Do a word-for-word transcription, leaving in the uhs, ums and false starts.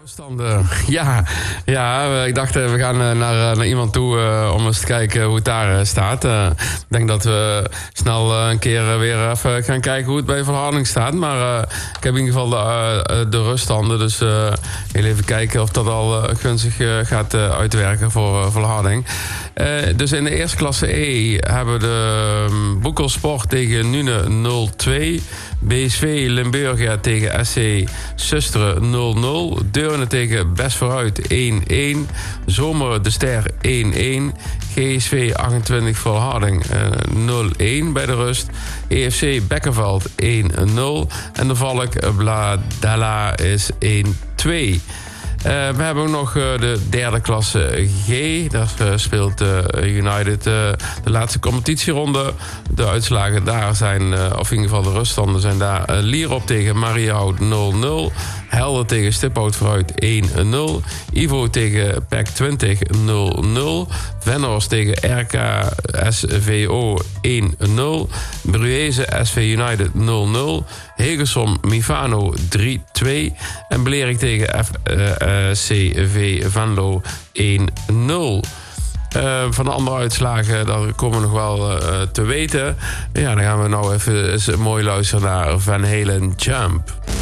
Ruststanden. Ja, ja, ik dacht we gaan naar, naar iemand toe uh, om eens te kijken hoe het daar uh, staat. Uh, ik denk dat we snel uh, een keer weer even gaan kijken hoe het bij Volharding staat. Maar uh, ik heb in ieder geval de, uh, de ruststanden. Dus uh, heel even kijken of dat al uh, gunstig uh, gaat uh, uitwerken voor uh, Volharding. Uh, dus in de eerste klasse E hebben we de um, Boekelsport tegen Nune nul twee. B S V Limburgia tegen S C Susteren nul nul. Deurne tegen Best Vooruit één één. Zomer de Ster één één. G S V achtentwintig Volharding uh, nul één bij de rust. E F C Bekkenveld één nul. En de Valk Bladella is één twee. Uh, we hebben ook nog uh, de derde klasse G. Daar uh, speelt uh, United uh, de laatste competitieronde. De uitslagen daar zijn, uh, of in ieder geval de ruststanden zijn daar... Uh, Lierop tegen Mariahout nul nul. Helder tegen Stiphout Vooruit één nul. Ivo tegen P E C twintig nul nul. Venhorst tegen R K S V O één nul. Bruese S V United nul nul. Hegelsom Mifano drie twee. En Blerik tegen F, uh, uh, C V Venlo één nul. Uh, van de andere uitslagen, daar komen we nog wel uh, te weten. Ja, dan gaan we nou even eens mooi luisteren naar Van Halen Jump.